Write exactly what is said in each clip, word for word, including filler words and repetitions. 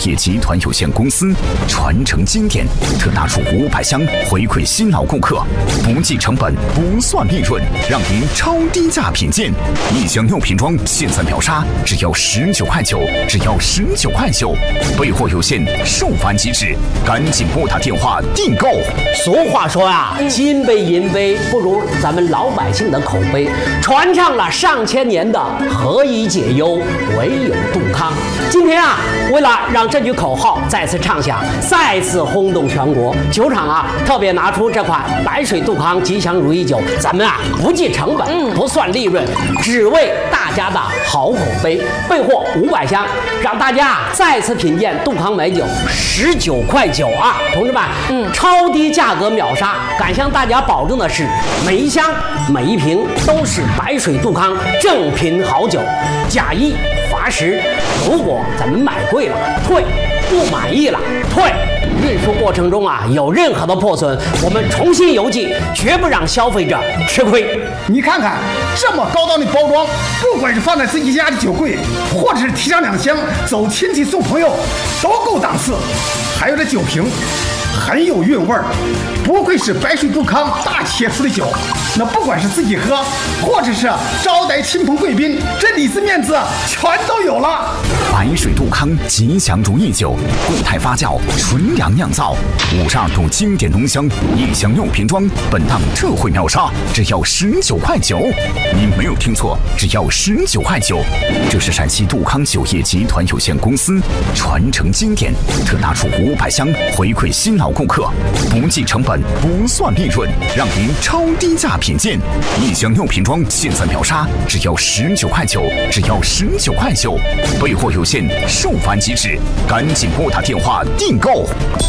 业集团有限公司，传承经典，特拿出五百箱回馈新老顾客，不计成本，不算利润，让您超低价品鉴。一箱六瓶装现在秒杀，只要十九块九，只要十九块九，备货有限，售完即止，赶紧拨打电话订购。 俗话说啊，金杯银杯不如咱们老百姓的口碑，传唱了上千年的何以解忧，唯有杜康。今天啊，为了让这句口号再次唱响，再次轰动全国，酒厂啊特别拿出这款白水杜康吉祥如意酒，咱们啊不计成本，嗯，不算利润，只为大家的好口碑，备货五百箱，让大家再次品鉴杜康美酒，十九块九啊，同志们，嗯，超低价格秒杀，敢向大家保证的是，每一箱每一瓶都是白水杜康正品好酒，假一罚十，如果咱们买贵了退，不满意了退。运输过程中啊有任何的破损，我们重新邮寄，绝不让消费者吃亏。 你看看这么高档的包装，不管是放在自己家的酒柜，或者是提上两箱走亲戚送朋友，都够档次。还有这酒瓶很有韵味儿，不愧是白水杜康大企业出的酒。那不管是自己喝，或者是招待亲朋贵宾，这里子面子全都有了。 白水杜康吉祥如意酒，固态发酵，纯粮酿造，五十二度经典浓香，一箱六瓶装，本档特惠秒杀，只要十九块九。您没有听错，只要十九块九。这是陕西杜康酒业集团有限公司，传承经典，特拿出五百箱回馈新老顾客，不计成本，不算利润，让您超低价品鉴。一箱六瓶装，现在秒杀，只要十九块九，只要十九块九，备货有限，售完即止，赶紧拨打电话订购。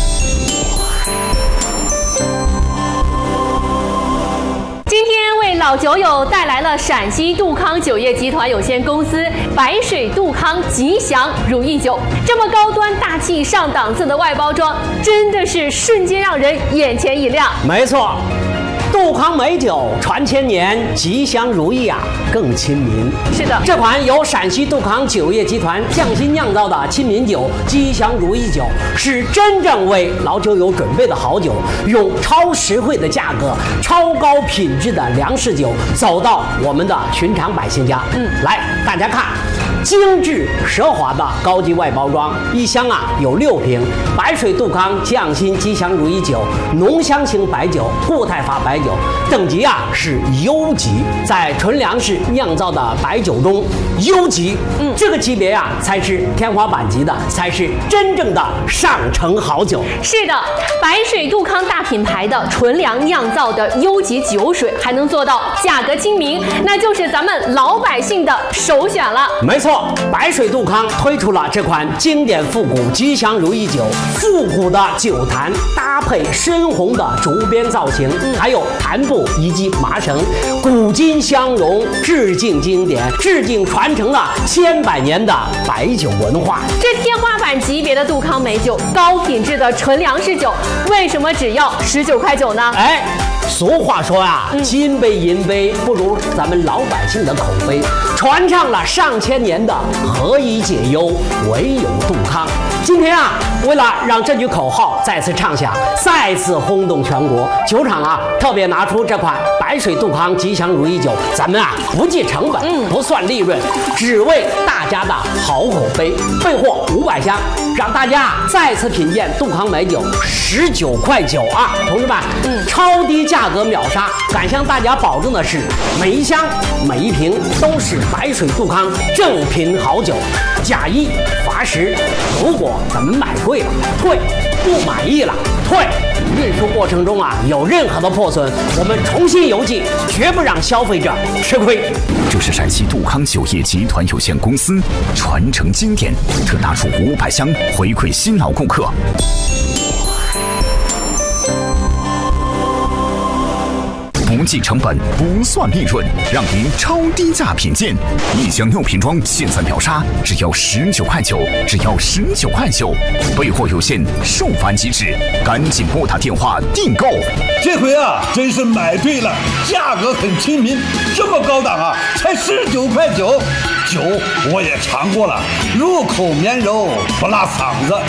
今天为老酒友带来了陕西杜康酒业集团有限公司白水杜康吉祥如意酒，这么高端大气上档次的外包装，真的是瞬间让人眼前一亮。 没错，杜康美酒传千年，吉祥如意啊更亲民。 是的， 这款由陕西杜康酒业集团匠心酿造的亲民酒吉祥如意酒，是真正为老酒友准备的好酒，用超实惠的价格、超高品质的粮食酒走到我们的寻常百姓家。嗯，来，大家看。精致奢华的高级外包装，一箱啊有六瓶白水杜康匠心吉祥如意酒，浓香型白酒，固态法白酒，等级啊是优级，在纯粮食酿造的白酒中，优级，嗯，这个级别啊才是天花板级的，才是真正的上乘好酒。 是的，白水杜康大品牌的纯粮酿造的优级酒水，还能做到价格亲民，那就是咱们老百姓的首选了。 没错。白水杜康推出了这款经典复古吉祥如意酒，复古的酒坛搭配深红的竹编造型，嗯、还有弹布以及麻绳，古今相融，致敬经典，致敬传承了千百年的白酒文化。 这天花板级别的杜康美酒，高品质的纯粮食酒，为什么只要十九块九呢？ 哎。俗话说啊，嗯、金杯银杯不如咱们老百姓的口碑，传唱了上千年的何以解忧，唯有杜康。今天啊，为了让这句口号再次唱响，再次轰动全国，酒厂啊特别拿出这款白水杜康吉祥如意酒，咱们啊不计成本，嗯，不算利润，只为大家的好口碑，备货五百箱，让大家再次品鉴杜康美酒，十九块九啊，同志们，嗯，超低价。价格秒杀，敢向大家保证的是，每一箱每一瓶都是白水杜康正品好酒，假一罚十，如果咱们买贵了退，不满意了退。运输过程中啊有任何的破损，我们重新邮寄，绝不让消费者吃亏。 这是陕西杜康酒业集团有限公司，传承经典，特拿出五百箱回馈新老顾客。不计成本，不算利润，让您超低价品鉴。一箱六瓶装，现在秒杀，只要十九块九，只要十九块九。备货有限，售完即止，赶紧拨打电话订购。 这回啊，真是买对了，价格很亲民，这么高档啊，才十九块九。酒我也尝过了，入口绵柔，不辣嗓子。